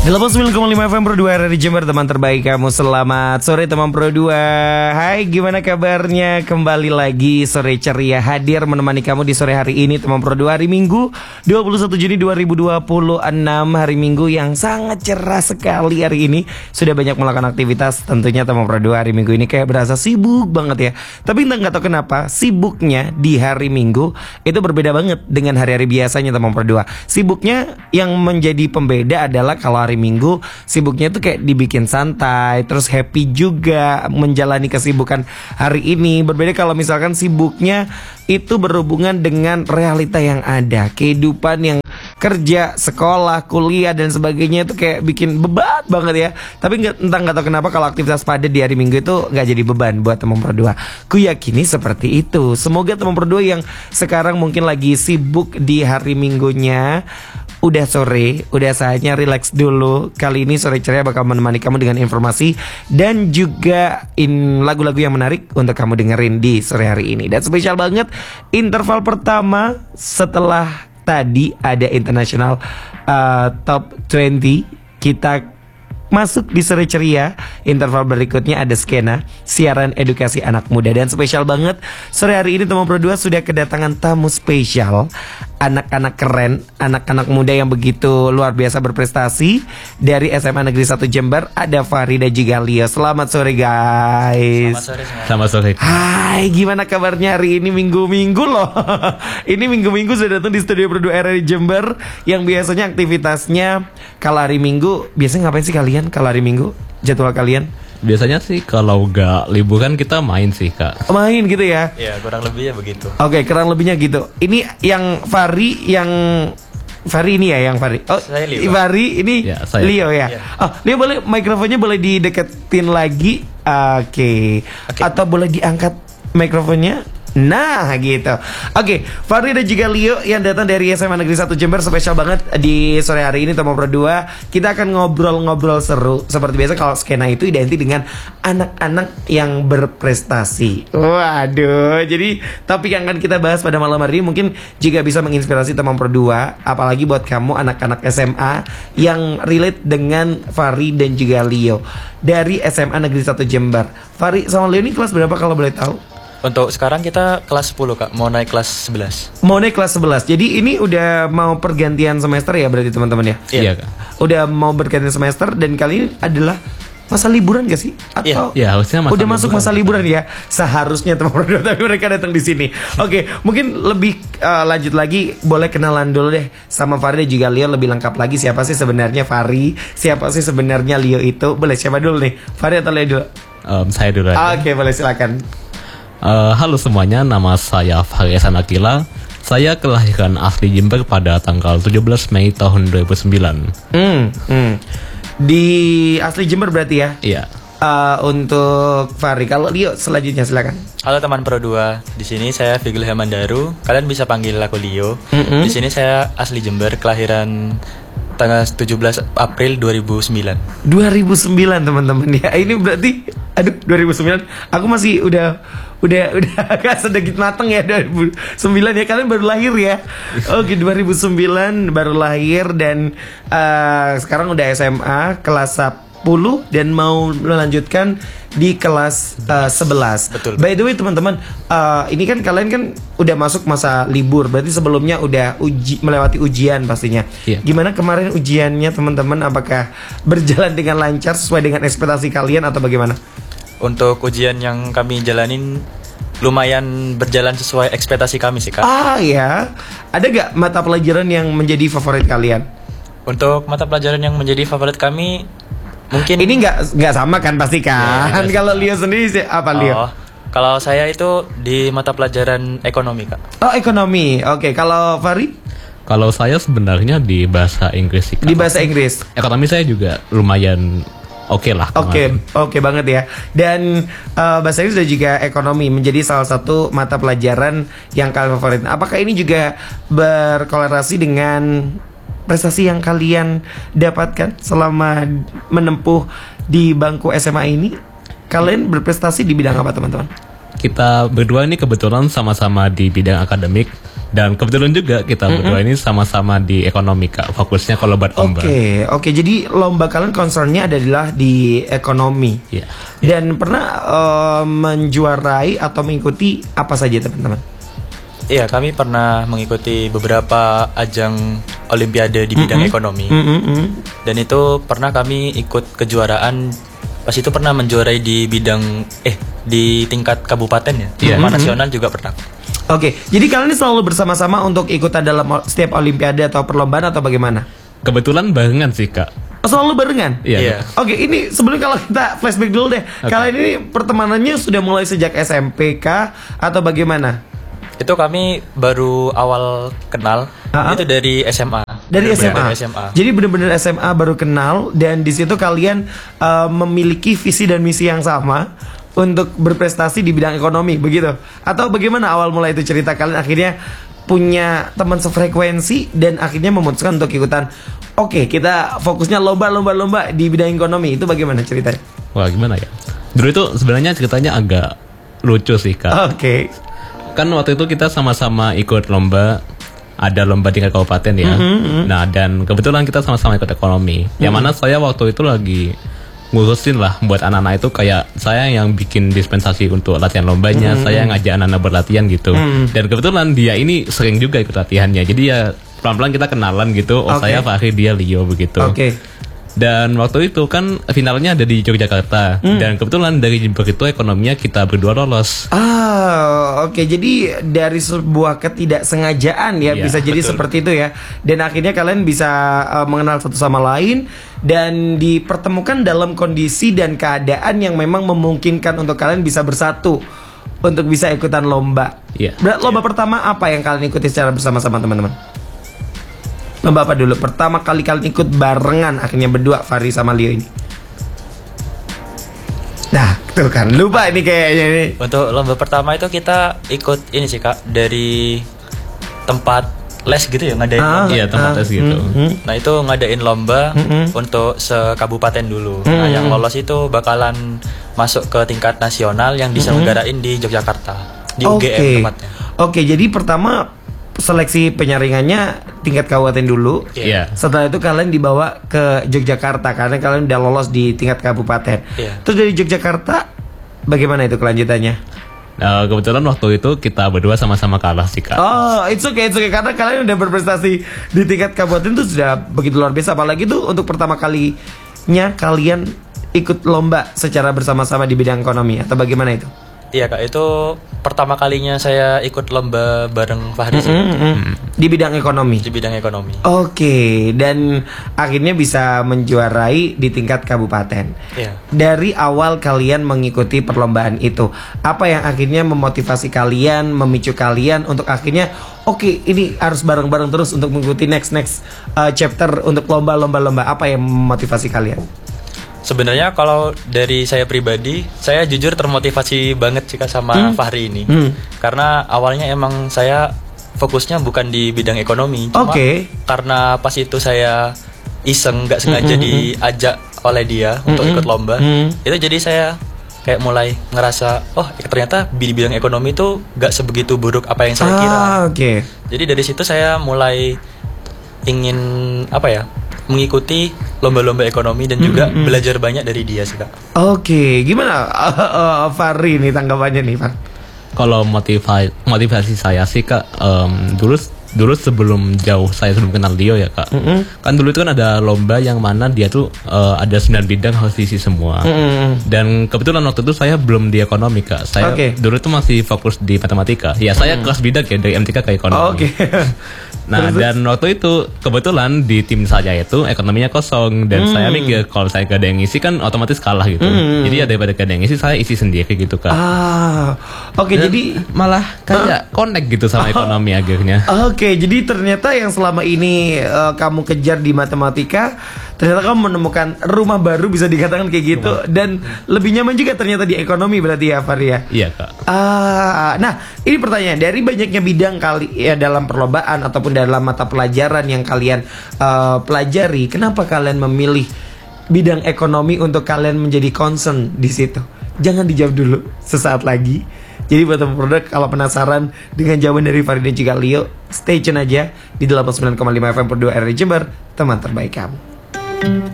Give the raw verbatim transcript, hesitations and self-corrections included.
delapan puluh sembilan koma lima F M Pro dua R R I Jember, teman terbaik kamu. Selamat sore teman Pro dua. Hai, gimana kabarnya? Kembali lagi sore ceria hadir menemani kamu di sore hari ini teman Pro dua, hari Minggu dua puluh satu Juni dua ribu dua puluh enam. Hari Minggu yang sangat cerah sekali hari ini. Sudah banyak melakukan aktivitas tentunya teman Pro dua. Hari Minggu ini kayak berasa sibuk banget ya. Tapi entah nggak tahu kenapa sibuknya di hari Minggu itu berbeda banget dengan hari-hari biasanya teman Pro dua. Sibuknya yang menjadi pembeda adalah kalau hari Minggu sibuknya tuh kayak dibikin santai, terus happy juga menjalani kesibukan hari ini. Berbeda kalau misalkan sibuknya itu berhubungan dengan realita yang ada, kehidupan yang kerja, sekolah, kuliah dan sebagainya itu kayak bikin beban banget ya. Tapi nggak, entah nggak tahu kenapa kalau aktivitas padat di hari Minggu itu nggak jadi beban buat teman Pro dua. Ku yakini seperti itu. Semoga teman Pro dua yang sekarang mungkin lagi sibuk di hari Minggunya, udah sore, udah saatnya relax dulu. Kali ini sore ceria bakal menemani kamu dengan informasi dan juga in lagu-lagu yang menarik untuk kamu dengerin di sore hari ini. Dan spesial banget interval pertama setelah tadi ada international uh, top dua puluh, kita masuk di sore ceria. Interval berikutnya ada skena siaran edukasi anak muda. Dan spesial banget sore hari ini teman Pro dua sudah kedatangan tamu spesial, anak-anak keren, anak-anak muda yang begitu luar biasa berprestasi. Dari S M A Negeri satu Jember ada Fahri dan juga Leo. Selamat sore guys. Selamat sore semua. Selamat sore. Hai, gimana kabarnya hari ini? Minggu-minggu loh. Ini minggu-minggu sudah datang di studio Pro dua R R I Jember, yang biasanya aktivitasnya kalau hari Minggu biasanya ngapain sih kalian kalau hari Minggu? Jadwal kalian? Biasanya sih kalau nggak liburan kita main sih kak. Main gitu ya? Ya kurang lebihnya begitu. Oke, kurang lebihnya gitu. Ini yang Fahri, yang Fahri ini ya yang Fahri. Oh, saya Leo. Fahri ini Ya, saya. Leo ya. Ya. Oh, Leo boleh mikrofonnya boleh dideketin lagi. Oke. Oke. Atau boleh diangkat mikrofonnya. Nah gitu. Oke, Fahri dan juga Leo yang datang dari S M A Negeri satu Jember, spesial banget di sore hari ini teman Pro dua. Kita akan ngobrol-ngobrol seru. Seperti biasa kalau skena itu identik dengan anak-anak yang berprestasi. Waduh, jadi topik yang akan kita bahas pada malam hari ini mungkin juga bisa menginspirasi teman Pro dua, apalagi buat kamu anak-anak S M A yang relate dengan Fahri dan juga Leo dari S M A Negeri satu Jember. Fahri sama Leo ini kelas berapa kalau boleh tahu? Untuk sekarang kita kelas sepuluh kak, mau naik kelas sebelas. Mau naik kelas sebelas. Jadi ini udah mau pergantian semester ya berarti teman-teman ya? Iya kak. Udah mau bergantian semester dan kali ini adalah masa liburan gak sih? Atau Iya, harusnya masa udah masuk liburan. masa liburan ya? Seharusnya teman-teman, tapi mereka datang di sini. Oke, mungkin lebih uh, lanjut lagi, boleh kenalan dulu deh sama Fahri dan juga Leo lebih lengkap lagi. Siapa sih sebenarnya Fahri? Siapa sih sebenarnya Leo itu? Boleh siapa dulu nih? Fahri atau Leo dulu? Um, saya dulu aja. Oke, boleh silakan. Uh, halo semuanya, nama saya Fahri Hasan Akila. Saya kelahiran asli Jember pada tanggal tujuh belas Mei tahun dua ribu sembilan. Hmm, hmm. Di asli Jember berarti ya? Iya. Uh, untuk Fahri, kalau Leo selanjutnya silakan. Halo teman Pro dua, di sini saya Vigil Hemandaru. Kalian bisa panggil aku Leo. Mm-mm. Di sini saya asli Jember, kelahiran tanggal tujuh belas April dua ribu sembilan. dua ribu sembilan teman-teman ya. Ini berarti aduh dua ribu sembilan aku masih udah udah udah agak sedikit mateng ya. Dua ribu sembilan ya, kalian baru lahir ya. Oke, dua ribu sembilan baru lahir dan uh, sekarang udah S M A kelas sepuluh dan mau melanjutkan di kelas uh, sebelas. Betul. By the way teman-teman, uh, ini kan kalian kan udah masuk masa libur, berarti sebelumnya udah uji melewati ujian pastinya. Iya. Gimana kemarin ujiannya teman-teman? Apakah berjalan dengan lancar sesuai dengan ekspektasi kalian atau bagaimana? Untuk ujian yang kami jalanin lumayan berjalan sesuai ekspektasi kami sih kak. Ah ya, ada gak mata pelajaran yang menjadi favorit kalian? Untuk mata pelajaran yang menjadi favorit kami, mungkin Ini nggak nggak sama kan pasti kan? Iya, iya, Kalau Leo sendiri sih, apa Leo? Oh, kalau saya itu di mata pelajaran ekonomi kak. Oh ekonomi, oke. Kalau Fahri Kalau saya sebenarnya di bahasa Inggris sih kak. di bahasa Inggris. Ekonomi saya juga lumayan oke lah. Oke, kemarin. oke banget ya. Dan uh, bahasa Inggris dan juga ekonomi menjadi salah satu mata pelajaran yang kalian favorit. Apakah ini juga berkolerasi dengan prestasi yang kalian dapatkan selama menempuh di bangku S M A ini? Kalian berprestasi di bidang apa teman-teman? Kita berdua ini kebetulan sama-sama di bidang akademik. Dan kebetulan juga kita mm-hmm. berdua ini sama-sama di ekonomi Kak, fokusnya kalau buat lomba. Oke, okay, oke. Okay. Jadi lomba kalian concernnya adalah di ekonomi. Iya. Yeah. Dan pernah uh, menjuarai atau mengikuti apa saja teman-teman? Iya, kami pernah mengikuti beberapa ajang olimpiade di bidang mm-hmm. ekonomi. Mm-hmm. Dan itu pernah kami ikut kejuaraan. Pas itu pernah menjuarai di bidang eh di tingkat kabupaten ya. Yeah. Sama mm-hmm. nasional juga pernah. Oke, jadi kalian ini selalu bersama-sama untuk ikutan dalam setiap olimpiade atau perlombaan atau bagaimana? Kebetulan barengan sih Kak. Oh, selalu barengan? Iya. Yeah. Oke, ini sebelum kalau kita flashback dulu deh. Okay. Kalian ini pertemanannya sudah mulai sejak S M P kah atau bagaimana? Itu kami baru awal kenal. Uh-huh. Itu dari S M A. Dari S M A. Dari S M A. Jadi benar-benar S M A baru kenal dan di situ kalian uh, memiliki visi dan misi yang sama untuk berprestasi di bidang ekonomi, begitu? Atau bagaimana awal mulai itu cerita kalian akhirnya punya teman sefrekuensi dan akhirnya memutuskan untuk ikutan? Oke, okay, kita fokusnya lomba-lomba-lomba di bidang ekonomi. Itu bagaimana ceritanya? Wah, gimana ya? Dulu itu sebenarnya ceritanya agak lucu sih Kak. Oke. Okay. Kan waktu itu kita sama-sama ikut lomba, ada lomba tingkat kabupaten ya. Mm-hmm. Nah, dan kebetulan kita sama-sama ikut ekonomi. Mm-hmm. Yang mana saya waktu itu lagi ngurusin lah buat anak-anak itu, kayak saya yang bikin dispensasi untuk latihan lombanya, mm-hmm. saya ngajak anak-anak berlatihan gitu. Mm-hmm. Dan kebetulan dia ini sering juga ikut latihannya. Jadi ya pelan-pelan kita kenalan gitu. Oh, okay. Saya Fahri, dia Leo begitu. Oke. Okay. Dan waktu itu kan finalnya ada di Yogyakarta. Mm. Dan kebetulan dari Jember itu ekonominya kita berdua lolos. Ah, oke. Okay. Jadi dari sebuah ketidaksengajaan ya, ya bisa jadi betul. Seperti itu ya. Dan akhirnya kalian bisa uh, mengenal satu sama lain dan dipertemukan dalam kondisi dan keadaan yang memang memungkinkan untuk kalian bisa bersatu untuk bisa ikutan lomba. Yeah. Lomba yeah. pertama apa yang kalian ikuti secara bersama-sama teman-teman? Lomba apa dulu? Pertama kali kalian ikut barengan akhirnya berdua, Fahri sama Leo ini. Nah, tuh kan lupa ini kayaknya ini. Untuk lomba pertama itu kita ikut ini sih Kak, dari tempat les gitu ya, ngadain ah, lomba. Iya, tempat ah, les gitu. Mm-hmm. Nah, itu ngadain lomba mm-hmm. untuk sekabupaten dulu. Mm-hmm. Nah, yang lolos itu bakalan masuk ke tingkat nasional yang diselenggarain mm-hmm. di Yogyakarta, di okay. U G M tempatnya. Oke, okay, jadi pertama seleksi penyaringannya tingkat kabupaten dulu. Yeah. Setelah itu kalian dibawa ke Yogyakarta karena kalian udah lolos di tingkat kabupaten. Yeah. Terus dari Yogyakarta bagaimana itu kelanjutannya? Nah, kebetulan waktu itu kita berdua sama-sama kalah sih Kak. Oh, it's okay, it's okay. Karena kalian udah berprestasi di tingkat kabupaten itu sudah begitu luar biasa. Apalagi tuh untuk pertama kalinya kalian ikut lomba secara bersama-sama di bidang ekonomi atau bagaimana itu? Iya Kak, itu pertama kalinya saya ikut lomba bareng Fahri sih. Mm-hmm, mm-hmm. Di bidang ekonomi. Di bidang ekonomi. Oke, okay. Dan akhirnya bisa menjuarai di tingkat kabupaten. Iya. Dari awal kalian mengikuti perlombaan itu, apa yang akhirnya memotivasi kalian, memicu kalian untuk akhirnya oke, okay, ini harus bareng-bareng terus untuk mengikuti next next uh, chapter untuk lomba-lomba-lomba. Apa yang memotivasi kalian? Sebenarnya kalau dari saya pribadi, saya jujur termotivasi banget jika sama hmm. Fahri ini. Hmm. Karena awalnya emang saya fokusnya bukan di bidang ekonomi. Cuma okay. karena pas itu saya iseng, gak sengaja hmm. diajak oleh dia hmm. untuk ikut lomba. Hmm. Itu jadi saya kayak mulai ngerasa, oh ternyata di bidang ekonomi itu gak sebegitu buruk apa yang saya kira. Ah, okay. Jadi dari situ saya mulai ingin apa ya, mengikuti lomba-lomba ekonomi dan juga mm-hmm. belajar banyak dari dia sih Kak. Oke, okay. Gimana uh, uh, Fahri nih tanggapannya nih Fahri? Kalau motivasi motivasi saya sih Kak, um, dulu dulu sebelum jauh saya sebelum kenal Leo ya Kak, mm-hmm. kan dulu itu kan ada lomba yang mana dia tuh uh, ada sembilan bidang harus diisi semua, mm-hmm. dan kebetulan waktu itu saya belum di ekonomi Kak, saya okay. dulu tuh masih fokus di matematika, ya saya mm-hmm. kelas bidang ya dari M tiga ke ekonomi. Oh, Oke. Okay. Nah dan waktu itu kebetulan di tim saya itu ekonominya kosong dan mm. saya mikir kalau saya gak ada yang ngisi kan otomatis kalah gitu. Mm. Jadi ya daripada gak ada yang ngisi saya isi sendiri gitu Kak. Ah, oke okay, jadi malah kayak uh, connect gitu sama ekonomi uh, akhirnya. Oke, okay, jadi ternyata yang selama ini uh, kamu kejar di matematika, ternyata kamu menemukan rumah baru bisa dikatakan kayak gitu rumah. Dan lebih nyaman juga ternyata di ekonomi berarti ya Fahri ya. Iya Kak. Ah, nah ini pertanyaan dari banyaknya bidang kali ya dalam perlombaan ataupun dalam mata pelajaran yang kalian uh, pelajari, kenapa kalian memilih bidang ekonomi untuk kalian menjadi concern di situ? Jangan dijawab dulu, sesaat lagi Jadi buat teman produk, kalau penasaran dengan jawaban dari Fahri dan juga Leo, stay tune aja di delapan puluh sembilan koma lima F M Pro dua R R I Jember, teman terbaik kamu.